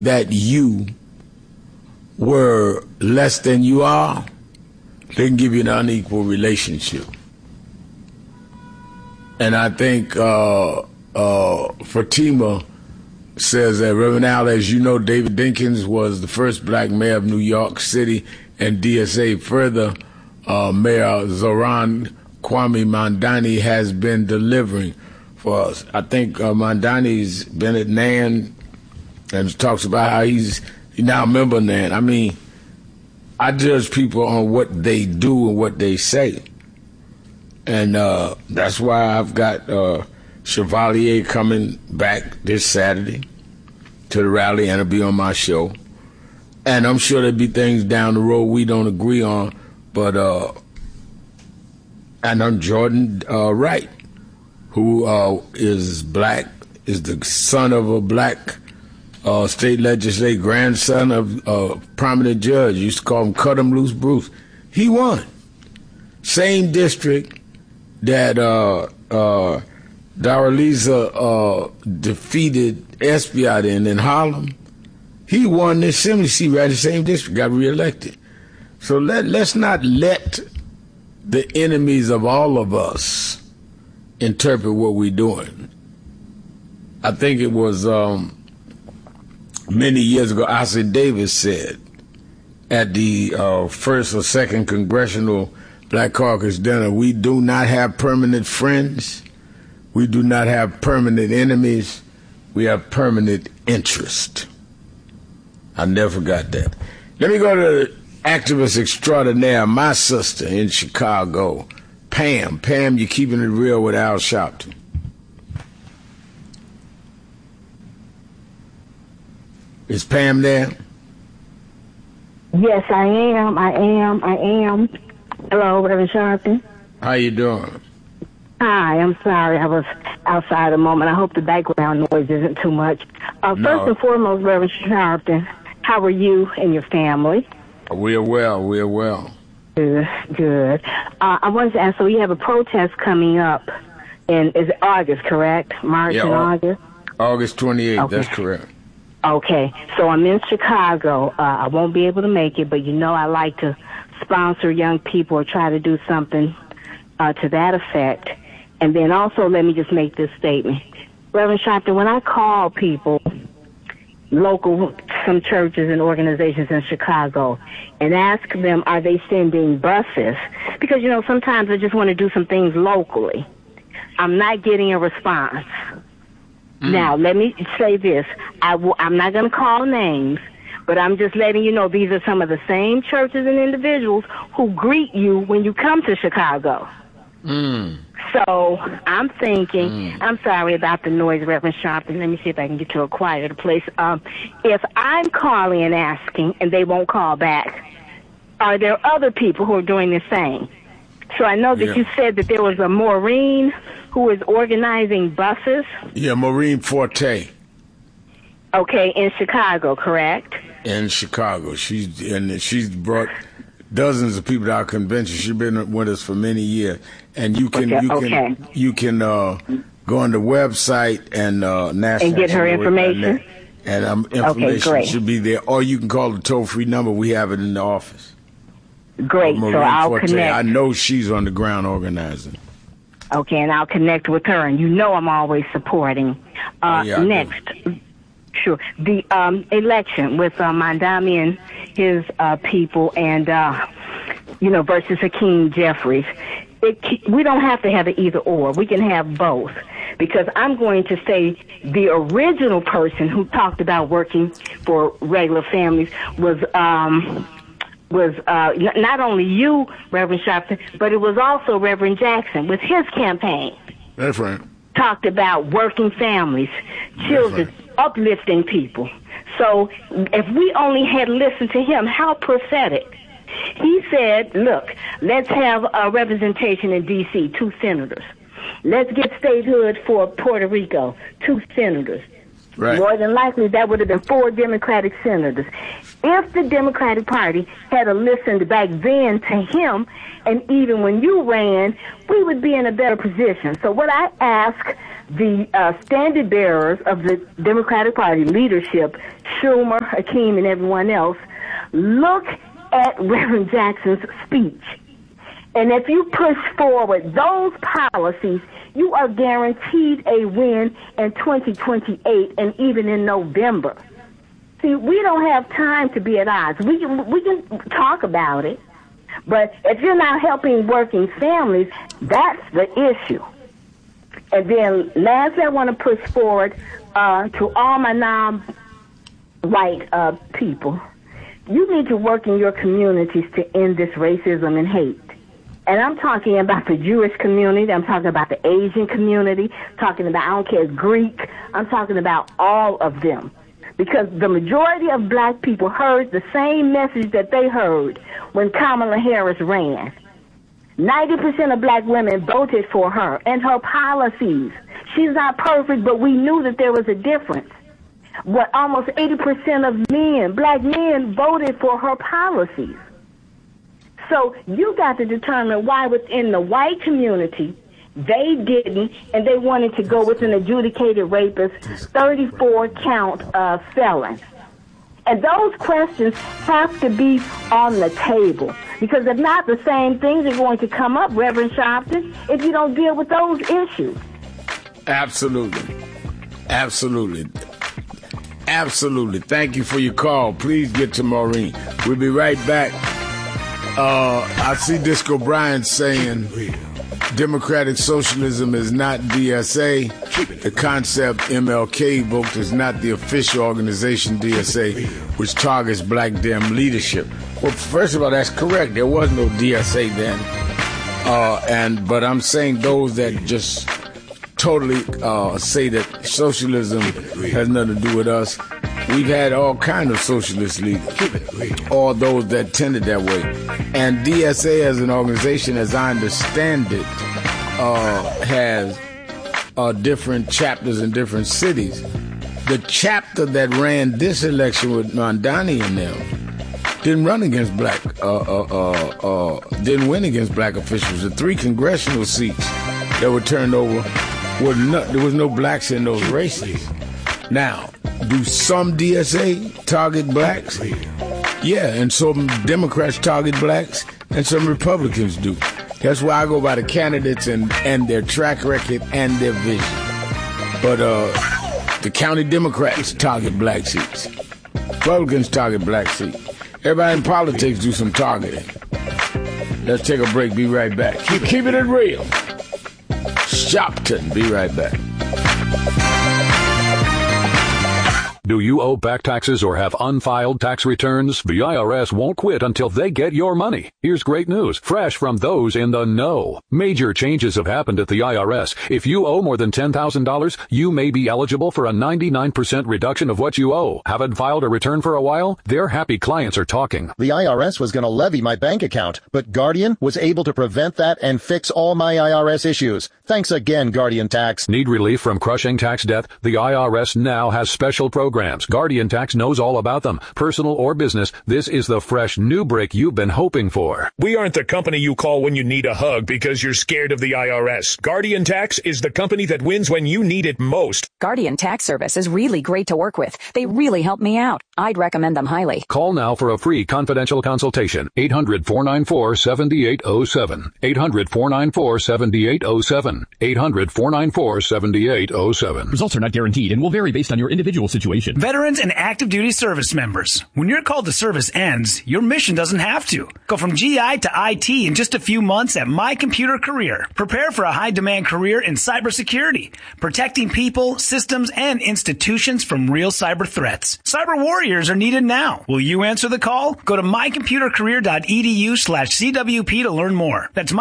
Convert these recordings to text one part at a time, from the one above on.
that you were less than you are, they can give you an unequal relationship. And I think Fatima says that, Reverend Al, as you know, David Dinkins was the first black mayor of New York City, and DSA further, Mayor Zoran Kwame Mandani has been delivering for us. I think Mandani's been at NAN and talks about how he's now a member of NAN. I mean, I judge people on what they do and what they say. And that's why I've got Chevalier coming back this Saturday to the rally, and it'll be on my show. And I'm sure there'll be things down the road we don't agree on, but and I'm Jordan Wright, who is black, is the son of a black state legislator, grandson of a prominent judge. Used to call him Cut 'em Loose Bruce. He won. Same district that Daraliza defeated Espiat in Harlem. He won the assembly seat right in the same district, got reelected. So let's not let the enemies of all of us interpret what we're doing. I think it was many years ago, Ossie Davis said at the first or second Congressional Black Caucus dinner, we do not have permanent friends. We do not have permanent enemies. We have permanent interest. I never forgot that. Let me go to activist extraordinaire, my sister in Chicago, Pam. Pam, you're keeping it real with Al Sharpton. Is Pam there? Yes, I am. Hello, Reverend Sharpton. How you doing? Hi, I'm sorry. I was outside a moment. I hope the background noise isn't too much. First and foremost, Reverend Sharpton, how are you and your family? We're well. Good. I wanted to ask, so you have a protest coming up is it August, correct? March and August? August 28th, okay. That's correct. Okay, so I'm in Chicago. I won't be able to make it, but you know I like to sponsor young people or try to do something to that effect. And then also let me just make this statement. Reverend Sharpton, when I call people, local, some churches and organizations in Chicago, and ask them, are they sending buses? Because, you know, sometimes I just want to do some things locally. I'm not getting a response. Now, let me say this. I'm not going to call names, but I'm just letting you know these are some of the same churches and individuals who greet you when you come to Chicago. So I'm thinking, I'm sorry about the noise, Reverend Sharpton. Let me see if I can get to a quieter place. If I'm calling and asking and they won't call back, are there other people who are doing the same? So I know that you said that there was a Maureen who is organizing buses. Yeah, Maureen Forte. Okay, in Chicago, correct? In Chicago. She's brought dozens of people to our convention. She's been with us for many years. And you can go on the website and national and get her information. And information should be there. Or you can call the toll-free number. We have it in the office. Great. So I'll connect. I know she's on the ground organizing. Okay, and I'll connect with her. And you know I'm always supporting. Next. Sure. The election with Mandami and his people and, versus Hakeem Jeffries. We don't have to have an either or. We can have both. Because I'm going to say the original person who talked about working for regular families was not only you, Reverend Sharpton, but it was also Reverend Jackson with his campaign. That's right. Talked about working families, children, uplifting people. So if we only had listened to him, how prophetic. He said, look, let's have a representation in D.C., 2 senators. Let's get statehood for Puerto Rico, 2 senators. Right. More than likely, that would have been 4 Democratic senators. If the Democratic Party had listened back then to him, and even when you ran, we would be in a better position. So what I ask the standard bearers of the Democratic Party leadership, Schumer, Hakeem, and everyone else, look at Reverend Jackson's speech. And if you push forward those policies, you are guaranteed a win in 2028 and even in November. See, we don't have time to be at odds. We can talk about it, but if you're not helping working families, that's the issue. And then lastly, I want to push forward to all my non-white people. You need to work in your communities to end this racism and hate. And I'm talking about the Jewish community. I'm talking about the Asian community. Talking about, I don't care, Greek. I'm talking about all of them. Because the majority of black people heard the same message that they heard when Kamala Harris ran. 90% of black women voted for her and her policies. She's not perfect, but we knew that there was a difference. Almost 80% of men, black men, voted for her policies. So you got to determine why within the white community they didn't, and they wanted to go with an adjudicated rapist, 34-count felon. And those questions have to be on the table. Because if not, the same things are going to come up, Reverend Sharpton, if you don't deal with those issues. Absolutely. Absolutely. Absolutely. Thank you for your call. Please get to Maureen. We'll be right back. I see Disco Brian saying democratic socialism is not DSA. The concept MLK evoked is not the official organization DSA, which targets black dem leadership. Well, first of all, that's correct. There was no DSA then. But I'm saying those that just totally say that socialism has nothing to do with us. We've had all kinds of socialist leaders, all those that tended that way. And DSA as an organization, as I understand it, has different chapters in different cities. The chapter that ran this election with Mondani and them didn't run against didn't win against black officials. The 3 congressional seats that were turned over, there was no blacks in those races. Now, do some DSA target blacks? Yeah, and some Democrats target blacks, and some Republicans do. That's why I go by the candidates and their track record and their vision. But the county Democrats target black seats. Republicans target black seats. Everybody in politics do some targeting. Let's take a break. Be right back. Keep it real. Shopton. Be right back. Do you owe back taxes or have unfiled tax returns? The IRS won't quit until they get your money. Here's great news, fresh from those in the know. Major changes have happened at the IRS. If you owe more than $10,000, you may be eligible for a 99% reduction of what you owe. Haven't filed a return for a while? Their happy clients are talking. The IRS was going to levy my bank account, but Guardian was able to prevent that and fix all my IRS issues. Thanks again, Guardian Tax. Need relief from crushing tax debt? The IRS now has special programs. Guardian Tax knows all about them. Personal or business, this is the fresh new break you've been hoping for. We aren't the company you call when you need a hug because you're scared of the IRS. Guardian Tax is the company that wins when you need it most. Guardian Tax Service is really great to work with. They really help me out. I'd recommend them highly. Call now for a free confidential consultation. 800-494-7807. 800-494-7807. 800-494-7807. Results are not guaranteed and will vary based on your individual situation. Veterans and active duty service members. When your call to service ends, your mission doesn't have to. Go from GI to IT in just a few months at My Computer Career. Prepare for a high-demand career in cybersecurity, protecting people, systems, and institutions from real cyber threats. Cyber warriors are needed now. Will you answer the call? Go to mycomputercareer.edu/CWP to learn more. That's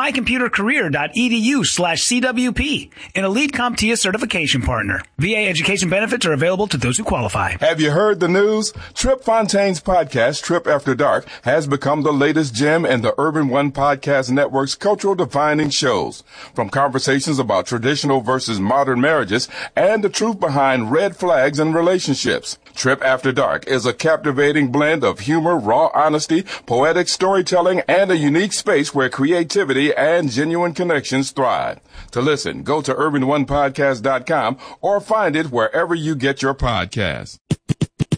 mycomputercareer.edu/CWP. An elite CompTIA certification partner. VA education benefits are available to those who qualify. qualify. Have you heard the news? Trip Fontaine's podcast, Trip After Dark, has become the latest gem in the Urban One Podcast Network's cultural defining shows. From conversations about traditional versus modern marriages and the truth behind red flags in relationships. Trip After Dark is a captivating blend of humor, raw honesty, poetic storytelling, and a unique space where creativity and genuine connections thrive. To listen, go to urbanonepodcast.com or find it wherever you get your podcasts.